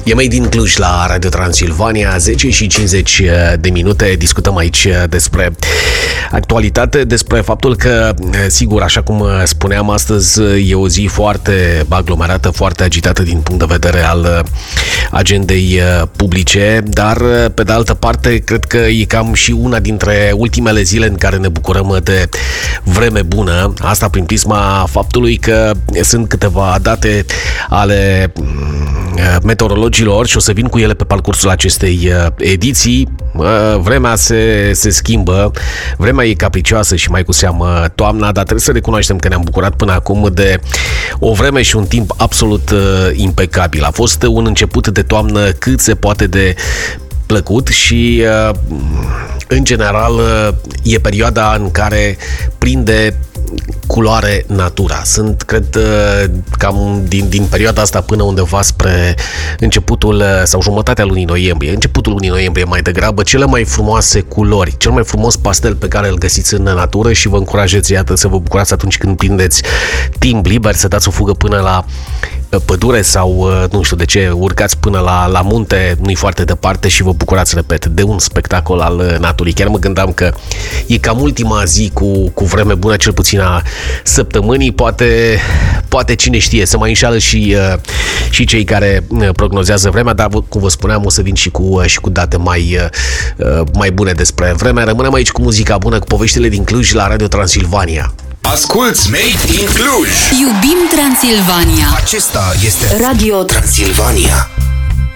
E Made in Cluj la Radio Transilvania, 10:50 de minute. Discutăm aici despre actualitate, despre faptul că, sigur, așa cum spuneam, astăzi e o zi foarte aglomerată, foarte agitată din punct de vedere al agendei publice, dar, pe de altă parte, cred că e cam și una dintre ultimele zile în care ne bucurăm de vreme bună. Asta prin prisma faptului că sunt câteva date ale meteorologilor și o să vin cu ele pe parcursul acestei ediții. Vremea se schimbă, vremea e capricioasă și mai cu seamă toamna, dar trebuie să recunoaștem că ne-am bucurat până acum de o vreme și un timp absolut impecabil. A fost un început de toamnă cât se poate de plăcut și, în general, e perioada în care prinde culoare natura. Sunt, cred, cam din perioada asta până undeva spre începutul sau jumătatea lunii noiembrie, începutul lunii noiembrie mai degrabă, cele mai frumoase culori, cel mai frumos pastel pe care îl găsiți în natură și vă încurajez, iată, să vă bucurați atunci când prindeți timp liber, să dați o fugă până la pădure sau, nu știu de ce, urcați până la munte, nu-i foarte departe și vă bucurați, repet, de un spectacol al naturii. Chiar mă gândeam că e cam ultima zi cu vreme bună, cel puțin a săptămânii, poate cine știe, să mai înșală și cei care prognozează vremea, dar, cum vă spuneam, o să vin și cu date mai bune despre vreme. Rămânem aici cu muzica bună, cu poveștile din Cluj la Radio Transilvania. Asculți Made in Cluj! Iubim Transilvania! Acesta este Radio Transilvania.